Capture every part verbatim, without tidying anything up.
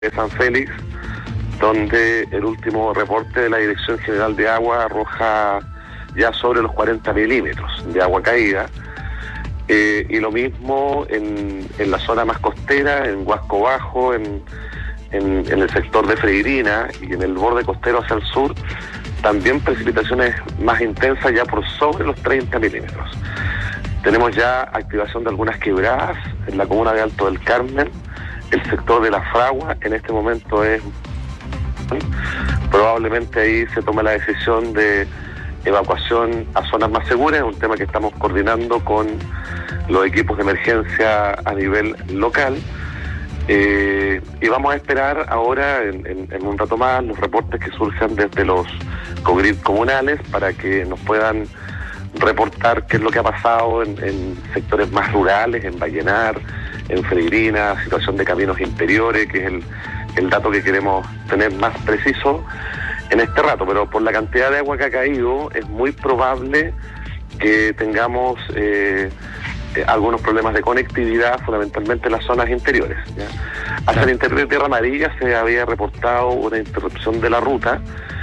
de San Félix, donde el último reporte de la Dirección General de Agua arroja ya sobre los cuarenta milímetros de agua caída, eh, y lo mismo en, en la zona más costera, en Huasco Bajo, en, en, en el sector de Freirina y en el borde costero hacia el sur, también precipitaciones más intensas ya por sobre los treinta milímetros. Tenemos ya activación de algunas quebradas en la comuna de Alto del Carmen. El sector de la Fragua en este momento es... Probablemente ahí se tome la decisión de evacuación a zonas más seguras, es un tema que estamos coordinando con los equipos de emergencia a nivel local. Eh, y vamos a esperar ahora, en, en, en un rato más, los reportes que surjan desde los COGRID comunales para que nos puedan reportar qué es lo que ha pasado en, en sectores más rurales, en Vallenar, en Freirina, situación de caminos interiores, que es el, el dato que queremos tener más preciso en este rato. Pero por la cantidad de agua que ha caído, es muy probable que tengamos eh, eh, algunos problemas de conectividad, fundamentalmente en las zonas interiores, ¿ya? Hacia el interior de Tierra Amarilla se había reportado una interrupción de la ruta.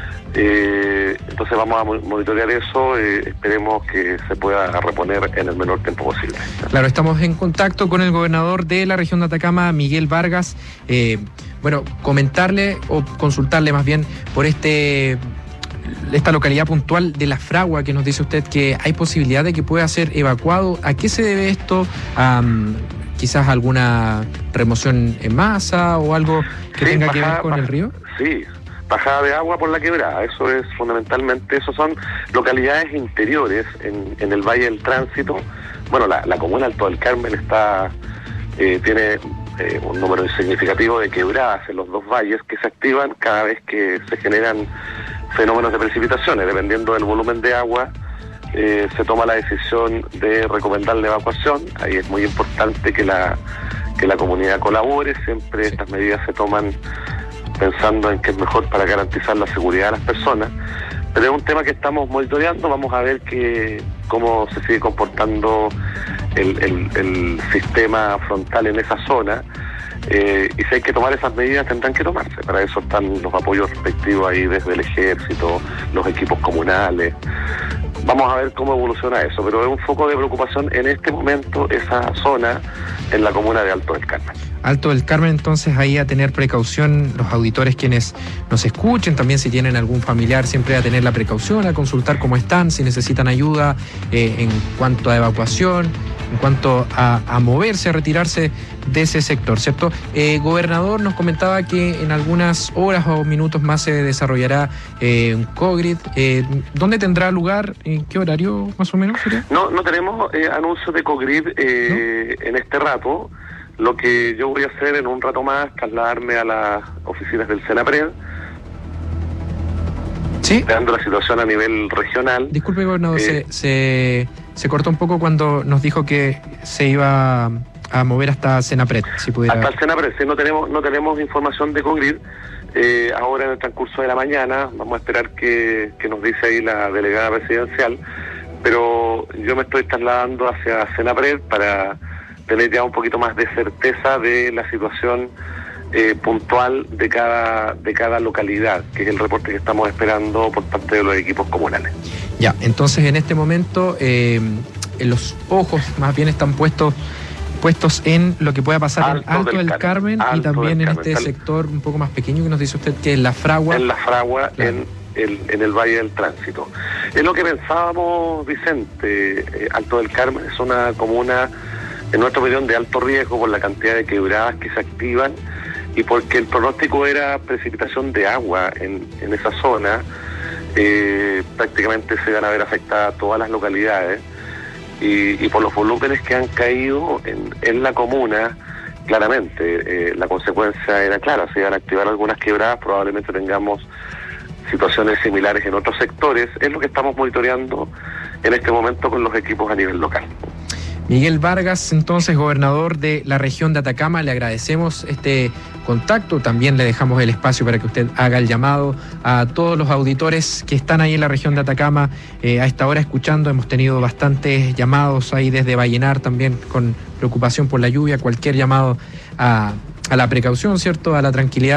Eh, entonces vamos a monitorear eso, eh, esperemos que se pueda reponer en el menor tiempo posible. Claro, estamos en contacto con el gobernador de la región de Atacama, Miguel Vargas. Eh, bueno, comentarle o consultarle más bien por este esta localidad puntual de La Fragua, que nos dice usted que hay posibilidad de que pueda ser evacuado. ¿A qué se debe esto? Um, ¿Quizás alguna remoción en masa o algo que sí, tenga baja, que ver con baja, el río? Sí. Bajada de agua por la quebrada, eso es fundamentalmente, eso son localidades interiores en, en el Valle del Tránsito. Bueno, la, la comuna Alto del Carmen está eh, tiene eh, un número significativo de quebradas en los dos valles que se activan cada vez que se generan fenómenos de precipitaciones. Dependiendo del volumen de agua, eh, se toma la decisión de recomendar la evacuación. Ahí es muy importante que la, que la comunidad colabore, siempre sí. Estas medidas se toman pensando en que es mejor para garantizar la seguridad de las personas, pero es un tema que estamos monitoreando. Vamos a ver que, cómo se sigue comportando el, el, el sistema frontal en esa zona, eh, y si hay que tomar esas medidas tendrán que tomarse. Para eso están los apoyos respectivos ahí desde el ejército, los equipos comunales. Vamos a ver cómo evoluciona eso, pero es un foco de preocupación en este momento esa zona en la comuna de Alto del Carmen. Alto del Carmen, entonces ahí a tener precaución los auditores quienes nos escuchen, también si tienen algún familiar siempre a tener la precaución, a consultar cómo están, si necesitan ayuda eh, en cuanto a evacuación, en cuanto a, a moverse, a retirarse de ese sector, ¿cierto? Eh, gobernador, nos comentaba que en algunas horas o minutos más se desarrollará eh, un COGRID. Eh, ¿Dónde tendrá lugar? ¿En qué horario más o menos sería? No, no tenemos eh, anuncio de COGRID eh, ¿no? en este rato. Lo que yo voy a hacer en un rato más, trasladarme a las oficinas del Senapred, ¿sí? Dando la situación a nivel regional. Disculpe, gobernador, eh, se, se, se cortó un poco cuando nos dijo que se iba a mover hasta Senapred, si pudiera. Hasta el Senapred, sí, no tenemos, no tenemos información de COGRID. Eh, ahora en el transcurso de la mañana, vamos a esperar que, que nos dice ahí la delegada presidencial, pero yo me estoy trasladando hacia Senapred para tener ya un poquito más de certeza de la situación eh, puntual de cada de cada localidad, que es el reporte que estamos esperando por parte de los equipos comunales. Ya, entonces en este momento eh, los ojos más bien están puestos puestos en lo que pueda pasar Alto en Alto del, del Carmen, Carmen y también en Carmen. Este sector un poco más pequeño que nos dice usted que es La Fragua. En La Fragua, claro. en el, en el Valle del Tránsito. Es lo que pensábamos, Vicente. eh, Alto del Carmen es una comuna, en nuestra opinión, de alto riesgo por la cantidad de quebradas que se activan y porque el pronóstico era precipitación de agua en, en esa zona. Eh, prácticamente se van a ver afectadas todas las localidades y, y por los volúmenes que han caído en, en la comuna, claramente eh, la consecuencia era clara. Se iban a activar algunas quebradas, probablemente tengamos situaciones similares en otros sectores. Es lo que estamos monitoreando en este momento con los equipos a nivel local. Miguel Vargas, entonces, gobernador de la región de Atacama, le agradecemos este contacto. También le dejamos el espacio para que usted haga el llamado a todos los auditores que están ahí en la región de Atacama eh, a esta hora escuchando. Hemos tenido bastantes llamados ahí desde Vallenar también con preocupación por la lluvia. Cualquier llamado a, a la precaución, ¿cierto? A la tranquilidad